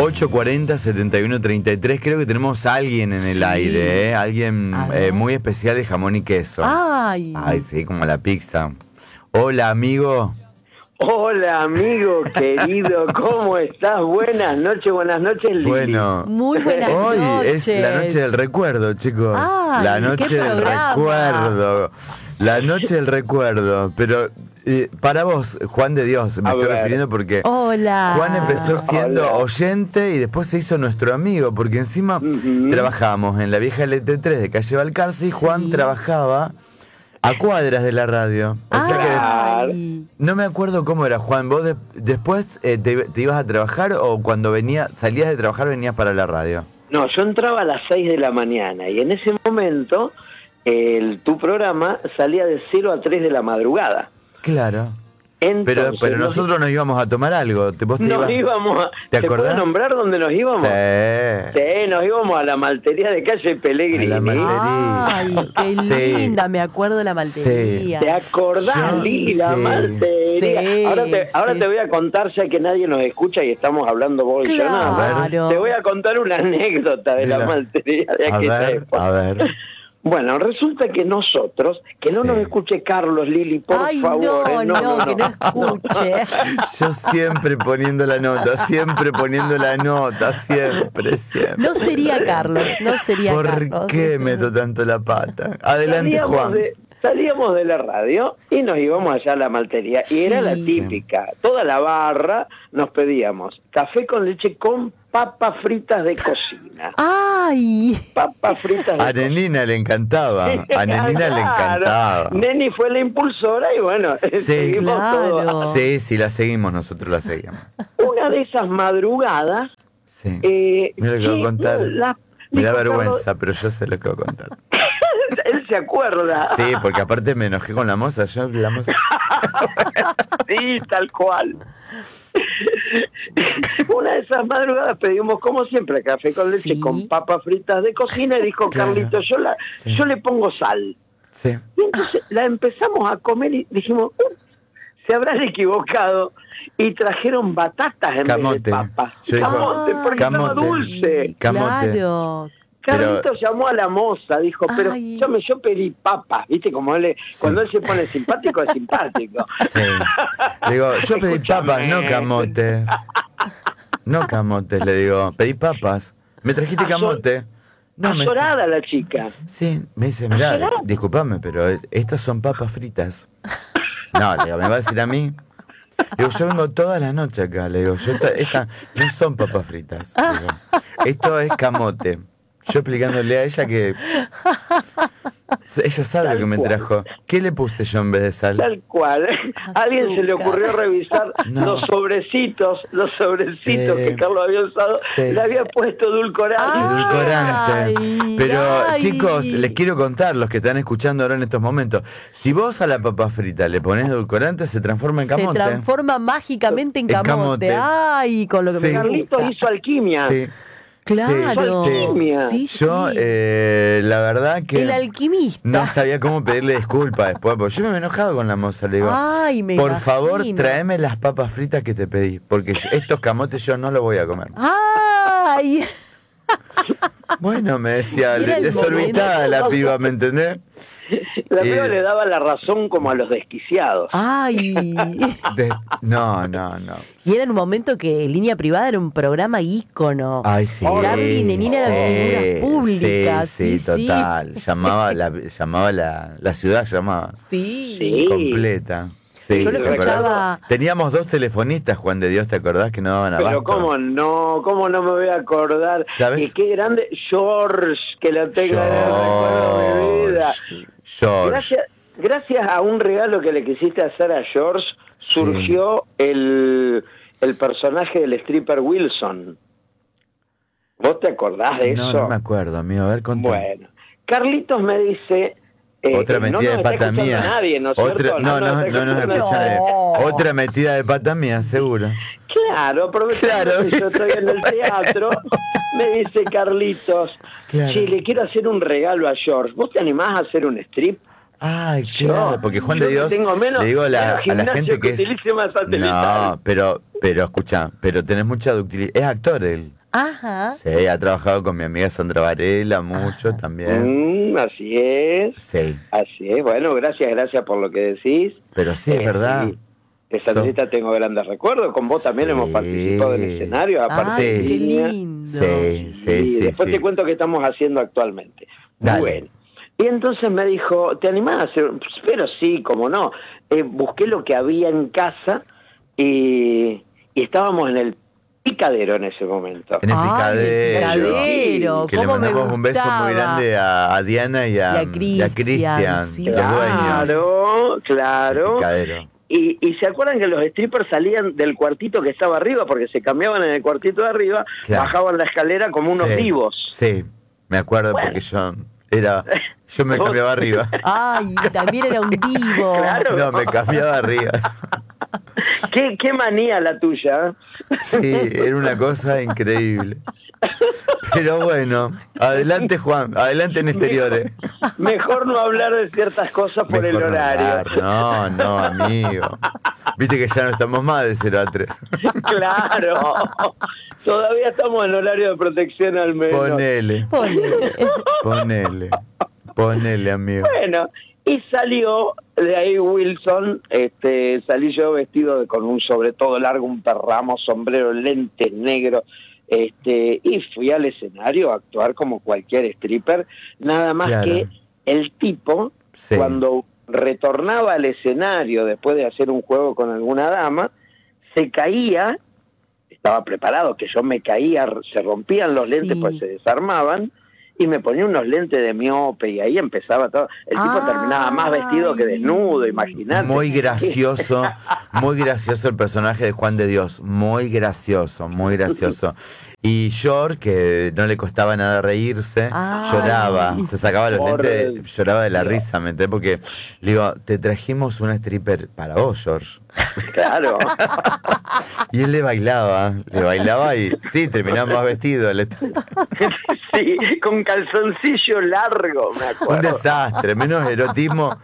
840-7133. Creo que tenemos a alguien en el aire, ¿eh? Alguien muy especial de jamón y queso. Ay, sí, como la pizza. Hola, amigo. Hola, amigo querido, ¿cómo estás? Buenas noches, Lili. Bueno, muy buenas hoy noches. es la noche del recuerdo, chicos. Ay, la noche qué del programa. recuerdo. La noche del recuerdo. Pero para vos, Juan de Dios, me estoy refiriendo porque Hola. Juan empezó siendo Hola. oyente y después se hizo nuestro amigo, porque encima trabajábamos en la vieja LT3 de calle Balcarce y Juan trabajaba a cuadras de la radio. O sea que no me acuerdo cómo era, Juan. ¿Vos después te ibas a trabajar o cuando salías de trabajar venías para la radio? No, yo entraba a las 6 de la mañana y en ese momento tu programa salía de 0 a 3 de la madrugada. Claro. Entonces, Pero nosotros nos íbamos a tomar algo. íbamos ¿Te ¿Se acordás? puede nombrar dónde nos íbamos? Sí. Sí, nos íbamos a la maltería de calle Pellegrini. A la maltería. Ay, qué Sí. linda, me acuerdo de la maltería. ¿Te acordás, Lili, la maltería? Sí, ahora te voy a contar, ya que nadie nos escucha y estamos hablando vos y yo nada más. Claro. Te voy a contar una anécdota de la maltería de aquella época. A ver. Bueno, resulta que nosotros, que no nos escuche Carlos, Lili, por favor. No, que no escuche. Yo siempre poniendo la nota, siempre. No sería Carlos, no sería Carlos. ¿Por qué meto tanto la pata? Adelante, Juan. Salíamos de la radio y nos íbamos allá a la maltería. Y era la típica. Toda la barra nos pedíamos café con leche con papas fritas de cocina. ¡Ay! Papas fritas de A Nenina le encantaba. A Nenina le encantaba. Neni fue la impulsora y bueno, seguimos todo. Sí, nosotros la seguimos. Una de esas madrugadas. Sí. Mira lo que voy a contar. Me da vergüenza, pero yo sé lo que voy a contar. Él se acuerda. Sí, porque aparte me enojé con la moza. La moza. Sí, tal cual. Una de esas madrugadas pedimos, como siempre, café con leche con papas fritas de cocina y dijo Carlito, yo le pongo sal. Sí. Y entonces la empezamos a comer y dijimos, se habrán equivocado y trajeron batatas en vez de papas. Camote, porque estaba dulce. Camote. Claro. Carlito llamó a la moza, dijo, pero yo pedí papas, ¿viste? Como cuando él se pone simpático, es simpático. Sí. Digo, yo pedí papas, no camotes. No camotes, le digo, pedí papas. ¿Me trajiste camote? No, llorada la chica. Sí, me dice, mirá, disculpame, pero estas son papas fritas. No, le digo, ¿me va a decir a mí? Digo, yo vengo todas las noches acá, le digo, estas no son papas fritas. Digo, esto es camote. Yo explicándole a ella que ella sabe lo que me trajo. ¿Qué le puse yo en vez de sal? Tal cual. A alguien se le ocurrió revisar los sobrecitos que Carlos había usado. Le había puesto edulcorante. Pero chicos, les quiero contar, los que están escuchando ahora en estos momentos, si vos a la papa frita le pones edulcorante, se transforma en camote. Se transforma mágicamente en camote. Ay, con lo que me Carlitos hizo alquimia. Sí. Claro. Sí. Yo, la verdad que el alquimista. No sabía cómo pedirle disculpas después, porque yo me he enojado con la moza. Le digo, por favor, tráeme las papas fritas que te pedí, porque estos camotes yo no los voy a comer. ¡Ay! Bueno, me decía, desorbitada la piba, ¿me entendés? La piba le daba la razón como a los desquiciados. ¡Ay! No. Y era en un momento que Línea Privada era un programa ícono. Ay, sí. Gaby y Nenina eran figuras públicas. Sí, total. Llamaba la ciudad, llamaba. Sí. Completa. Sí, yo lo escuchaba. Teníamos 2 telefonistas, Juan de Dios, ¿te acordás que no daban abasto? Pero cómo no me voy a acordar. ¿Sabes? Y qué grande George, que la tenga en el recuerdo de mi vida. George. Gracias a un regalo que le quisiste hacer a George, surgió el personaje del stripper Wilson. ¿Vos te acordás de eso? No me acuerdo, amigo. A ver, contá. Bueno, Carlitos me dice... otra metida de pata mía. Nadie, ¿no es cierto? No nos escucha nadie. Otra metida de pata mía, seguro. Claro, aprovechando que yo estoy en el teatro, me dice Carlitos, si le quiero hacer un regalo a George, ¿vos te animás a hacer un strip? Ay, claro, porque Juan de Dios, tengo menos, le digo a la gente que es... utilice más satelital. No, pero escucha, pero tenés mucha ductilidad. Es actor él. Ajá. Sí, ha trabajado con mi amiga Sandra Varela mucho también. Así es. Sí. Así es. Bueno, gracias por lo que decís. Pero sí, es verdad. Sí. De Sandrita tengo grandes recuerdos. Con vos también hemos participado en escenarios. Aparte Ay, qué lindo. Sí. Después te cuento qué estamos haciendo actualmente. Dale. Bueno. Y entonces me dijo, ¿te animás a hacer? Pero sí, como no. Busqué lo que había en casa y estábamos en el Picadero en ese momento. En el Picadero. Ay, el Picadero. Que le mandamos un beso muy grande a Diana y a Cristian, sí. los dueños. Claro. El Picadero. Y se acuerdan que los strippers salían del cuartito que estaba arriba, porque se cambiaban en el cuartito de arriba, bajaban la escalera como unos divos. Sí, me acuerdo porque yo me cambiaba arriba. Ay, también era un divo. Claro. No, me cambiaba arriba. Qué manía la tuya. Sí, era una cosa increíble. Pero bueno, adelante Juan, adelante en exteriores. Mejor no hablar de ciertas cosas por el horario. No, amigo. Viste que ya no estamos más de 0 a 3. Claro. Todavía estamos en horario de protección al menos. Ponele, amigo. Bueno, y salió de ahí Wilson, salí yo vestido con un sobre todo largo, un perramo, sombrero, lentes negros, y fui al escenario a actuar como cualquier stripper, nada más que el tipo, cuando retornaba al escenario después de hacer un juego con alguna dama, se caía, estaba preparado, que yo me caía, se rompían los lentes pues se desarmaban, y me ponía unos lentes de miope y ahí empezaba todo. El tipo terminaba más vestido que desnudo, imagínate. Muy gracioso el personaje de Juan de Dios, muy gracioso. Y George, que no le costaba nada reírse, lloraba, se sacaba los lentes, lloraba de la risa, ¿me entendés? Porque le digo, te trajimos una stripper para vos, George. Claro. Y él le bailaba y sí, terminaba más vestido. Sí, con calzoncillo largo, me acuerdo. Un desastre, menos erotismo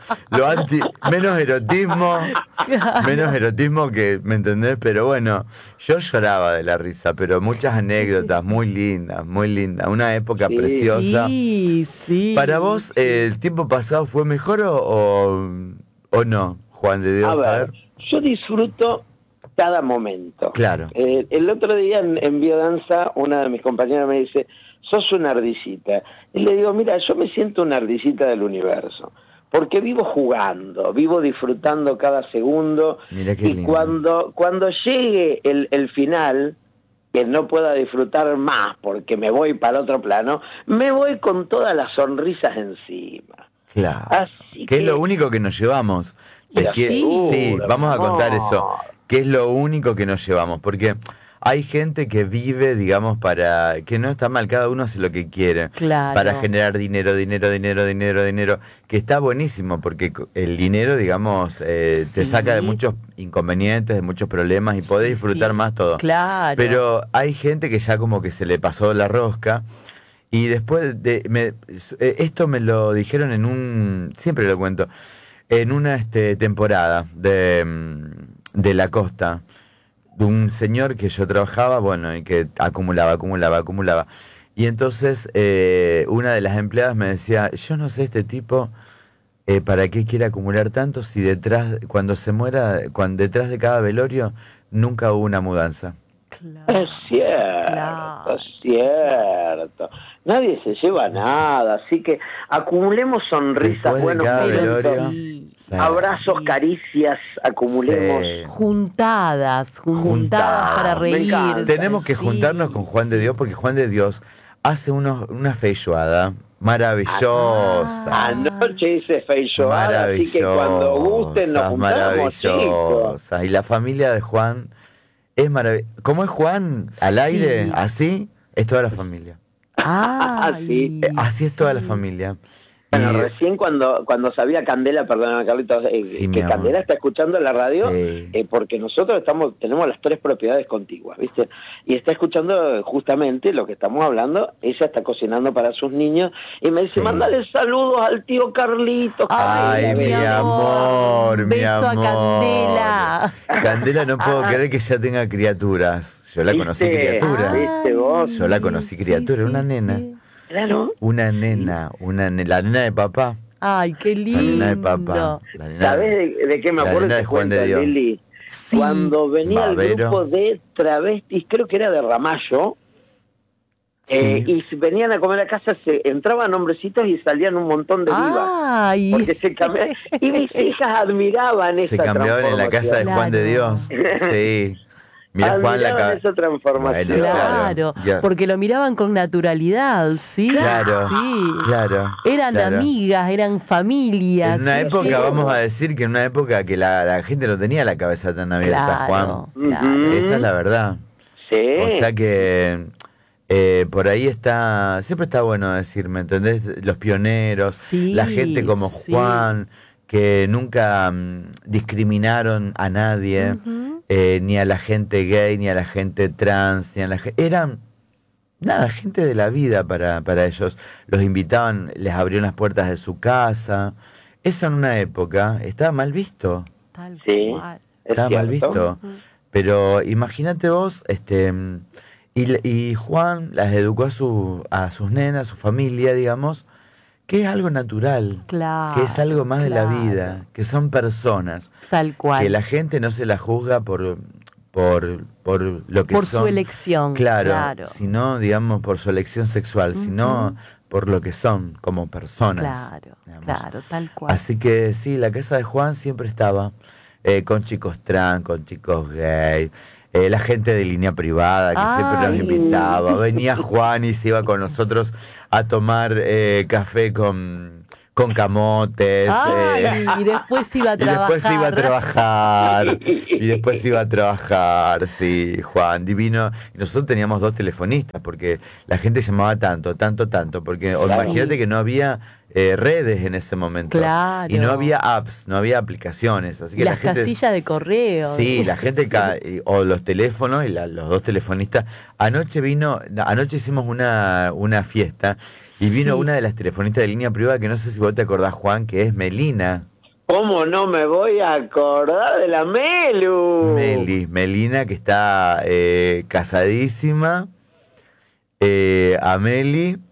que, ¿me entendés? Pero bueno, yo lloraba de la risa, pero muchas anécdotas muy lindas, una época preciosa. Sí. ¿Para vos el tiempo pasado fue mejor o no, Juan de Dios? A ver, yo disfruto cada momento. Claro. El otro día en Biodanza, una de mis compañeras me dice, sos una ardillita. Y le digo, mira, yo me siento una ardillita del universo, porque vivo jugando, vivo disfrutando cada segundo. Mirá qué y lindo. cuando llegue el final, que no pueda disfrutar más porque me voy para otro plano, me voy con todas las sonrisas encima. Claro. Así que es lo único que nos llevamos. Sí, vamos a contar eso. ¿Qué es lo único que nos llevamos? Porque hay gente que vive, digamos, que no está mal, cada uno hace lo que quiere. Claro. Para generar dinero, que está buenísimo, porque el dinero, digamos, te saca de muchos inconvenientes, de muchos problemas y podés disfrutar más todo. Claro. Pero hay gente que ya como que se le pasó la rosca. Y después esto me lo dijeron siempre lo cuento, en una temporada de La Costa, de un señor que yo trabajaba, bueno, y que acumulaba. Y entonces una de las empleadas me decía, yo no sé este tipo para qué quiere acumular tanto si cuando se muera, detrás de cada velorio nunca hubo una mudanza. Claro. Es cierto. Nadie se lleva nada, así que acumulemos sonrisas, buenos momentos, abrazos, caricias, acumulemos. Juntadas para reír. Tenemos que juntarnos con Juan de Dios, porque Juan de Dios hace una feijoada maravillosa. Anoche hice feijoada, así que cuando gusten nos juntamos, chicos. Y la familia de Juan es maravillosa. ¿Cómo es Juan al aire? Así es toda la familia. Sí. Así es toda la familia. Bueno, recién cuando sabía Candela, perdóname Carlitos, sí, que Candela está escuchando la radio, sí. porque nosotros tenemos las 3 propiedades contiguas, ¿viste? Y está escuchando justamente lo que estamos hablando. Ella está cocinando para sus niños y me dice, Sí. mándale saludos al tío Carlitos. Ay, mi amor, mi beso amor. a Candela. Candela, no puedo creer que ya tenga criaturas. Yo la conocí criatura. ¿Viste vos? Yo la conocí criatura, una nena. Sí. Claro. Una nena, la nena de papá. Ay, qué La lindo. nena de papá. La nena, ¿Sabés de qué me la acuerdo? nena de Te Juan de cuento, Dios. Lili. Sí. Cuando venía el Babero. grupo de travestis, creo que era de Ramallo, Sí. y venían a comer a casa, entraban hombrecitos y salían un montón de divas. Ay. Porque se cambiaban. Y mis hijas admiraban Se esa cambiaban en la casa de Claro. Juan de Dios. Sí. Mira Juan la Admiraban esa transformación. Bueno, Claro, ya. porque lo miraban con naturalidad, ¿sí? Claro, Sí. claro. Eran claro. amigas, eran familias. En una sí, época, sí. vamos a decir que en una época que la gente no tenía la cabeza tan abierta, Claro, Juan. claro. Esa es la verdad. Sí. O sea que por ahí siempre está bueno decir, ¿me entendés? Los pioneros, Sí, la gente como sí. Juan, que nunca discriminaron a nadie, Ujú. ni a la gente gay, ni a la gente trans, ni a la gente... Eran, nada, gente de la vida para ellos. Los invitaban, les abrieron las puertas de su casa. Eso en una época estaba mal visto. Tal Sí. cual. Es Estaba mal cierto. visto. Pero imagínate vos, y Juan las educó a sus nenas, a su familia, digamos, que es algo natural, Claro, que es algo más de la claro. vida, que son personas, Tal cual. que la gente no se la juzga por lo que Por son. su elección. Claro, sino, digamos, por su elección sexual, sino por lo que son como personas. Claro, digamos. claro, tal cual. Así que sí, la casa de Juan siempre estaba con chicos trans, con chicos gay, la gente de línea privada que siempre nos Ay. invitaba. Venía Juan y se iba con nosotros a tomar café con camotes. Ay, y después iba a Y trabajar. después iba a trabajar. Y después iba a trabajar, sí, Juan, divino. Y nosotros teníamos 2 telefonistas, porque la gente llamaba tanto, porque Sí. imagínate que no había redes en ese momento. Claro. Y no había apps, no había aplicaciones. Así que Las la gente... casillas de correo. Sí, la gente, o los teléfonos, y los 2 telefonistas. Anoche hicimos una fiesta, y vino Sí. una de las telefonistas de línea privada, que no sé si vos te acordás, Juan, que es Melina. ¿Cómo no me voy a acordar de la Melu? Melina, que está casadísima, a Meli,